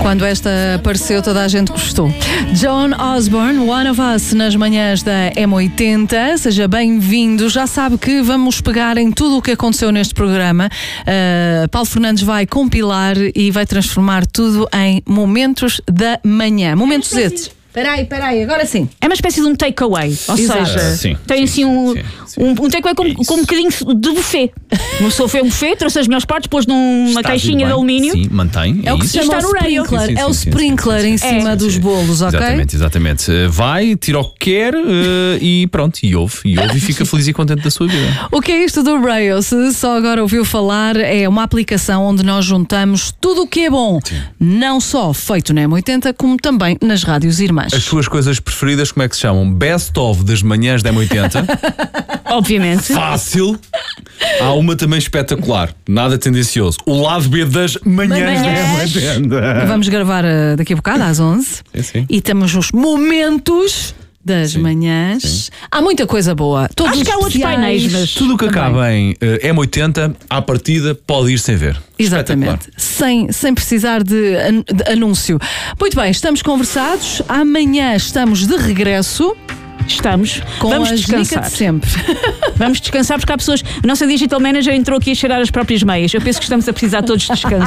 Quando esta apareceu, toda a gente gostou. John Osborne, One of Us, nas manhãs da M80. Seja bem-vindo. Já sabe que vamos pegar em tudo o que aconteceu neste programa. Paulo Fernandes vai compilar e vai transformar tudo em momentos da manhã. Momentos zetes. Peraí, agora sim. É uma espécie de um takeaway, ou seja, tem assim um takeaway com um bocadinho de buffet. Uma pessoa fez um buffet, trouxe as melhores partes, pôs numa caixinha de alumínio. Sim, mantém. É o que se chama o sprinkler. É o sprinkler em cima dos bolos, ok? Exatamente. Vai, tira o que quer e pronto, e ouve e fica feliz e contente da sua vida. O que é isto do Rails? Se só agora ouviu falar, é uma aplicação onde nós juntamos tudo o que é bom. Sim. Não só feito na M80, como também nas rádios irmãs. As suas coisas preferidas, como é que se chamam? Best of das manhãs da M80. Obviamente. Fácil. Há uma também espetacular, nada tendencioso. O lado B das manhãs da M80. Vamos gravar daqui a bocado, às 11. Sim. E temos os momentos das manhãs. Sim. Há muita coisa boa. Todos acho que há outros painéis, mas tudo o que acaba em M80, à partida, pode ir sem ver. Exatamente. Sem precisar de anúncio. Muito bem, estamos conversados. Amanhã estamos de regresso. Estamos. Vamos descansar. De sempre. Vamos descansar porque há pessoas. A nossa Digital Manager entrou aqui a cheirar as próprias meias. Eu penso que estamos a precisar todos de descanso.